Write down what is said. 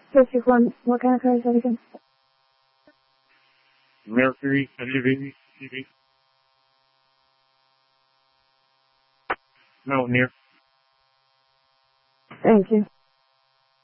District 1, what kind of car is that again? Mercury, SUV, TV. Mountaineer. Thank you.